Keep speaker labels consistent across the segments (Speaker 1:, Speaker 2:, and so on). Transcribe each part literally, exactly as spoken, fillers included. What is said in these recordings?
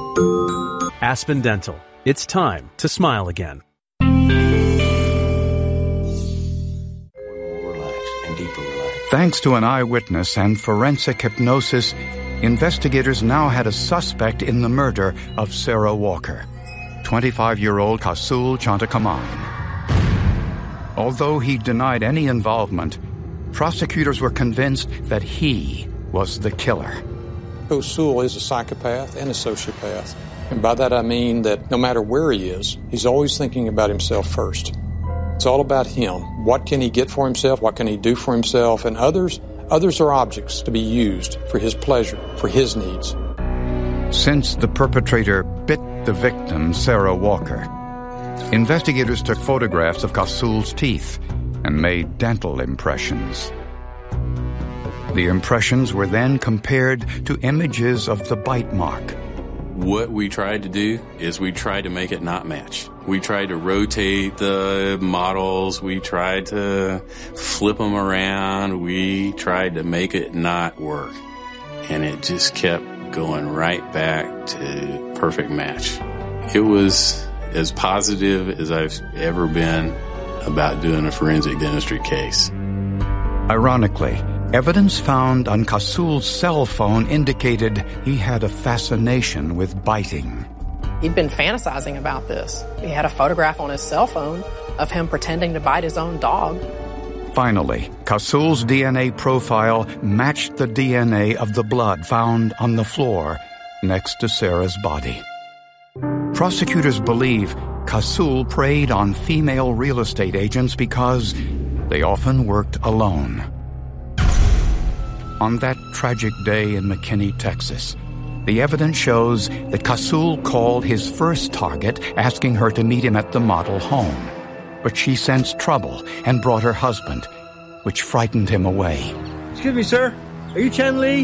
Speaker 1: Aspen Dental. It's time to smile again.
Speaker 2: Thanks to an eyewitness and forensic hypnosis, investigators now had a suspect in the murder of Sarah Walker, twenty-five-year-old Kasul Chantakaman. Although he denied any involvement, prosecutors were convinced that he was the killer.
Speaker 3: Kasul is a psychopath and a sociopath. And by that I mean that no matter where he is, he's always thinking about himself first. It's all about him. What can he get for himself? What can he do for himself? And others, others are objects to be used for his pleasure, for his needs.
Speaker 2: Since the perpetrator bit the victim, Sarah Walker, investigators took photographs of Kasul's teeth and made dental impressions. The impressions were then compared to images of the bite mark.
Speaker 4: What we tried to do is we tried to make it not match. We tried to rotate the models. We tried to flip them around. We tried to make it not work. And it just kept going right back to perfect match. It was as positive as I've ever been about doing a forensic dentistry case.
Speaker 2: Ironically, evidence found on Kasul's cell phone indicated he had a fascination with biting.
Speaker 5: He'd been fantasizing about this. He had a photograph on his cell phone of him pretending to bite his own dog.
Speaker 2: Finally, Kasul's D N A profile matched the D N A of the blood found on the floor next to Sarah's body. Prosecutors believe Kasul preyed on female real estate agents because they often worked alone. On that tragic day in McKinney, Texas, the evidence shows that Kasul called his first target, asking her to meet him at the model home. But she sensed trouble and brought her husband, which frightened him away.
Speaker 6: Excuse me, sir. Are you Chen Li?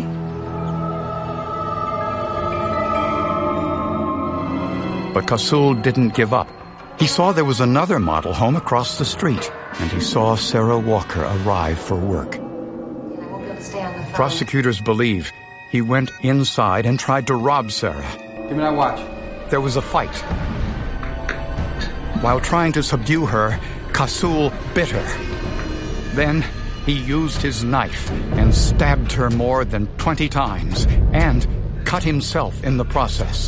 Speaker 2: But Kasul didn't give up. He saw there was another model home across the street, and he saw Sarah Walker arrive for work. Prosecutors believe he went inside and tried to rob Sarah.
Speaker 6: Give me that watch.
Speaker 2: There was a fight. While trying to subdue her, Kasul bit her. Then he used his knife and stabbed her more than twenty times and cut himself in the process.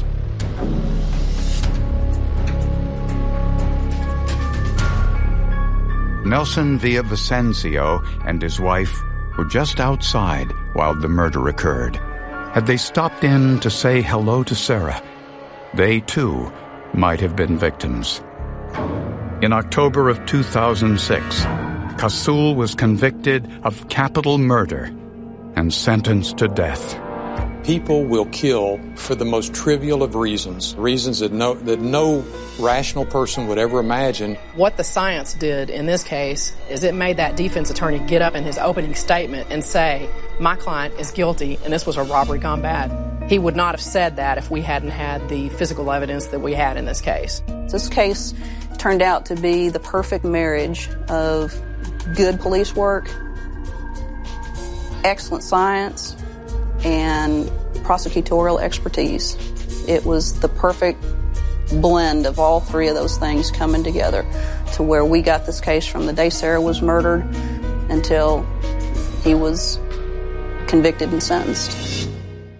Speaker 2: Nelson Villavicencio and his wife were just outside while the murder occurred. Had they stopped in to say hello to Sarah, they too might have been victims. In October of two thousand six, Kasul was convicted of capital murder and sentenced to death.
Speaker 3: People will kill for the most trivial of reasons, reasons that no, that no rational person would ever imagine.
Speaker 5: What the science did in this case is it made that defense attorney get up in his opening statement and say, my client is guilty and this was a robbery gone bad. He would not have said that if we hadn't had the physical evidence that we had in this case.
Speaker 7: This case turned out to be the perfect marriage of good police work, excellent science, and prosecutorial expertise. It was the perfect blend of all three of those things coming together to where we got this case from the day Sarah was murdered until he was convicted and sentenced.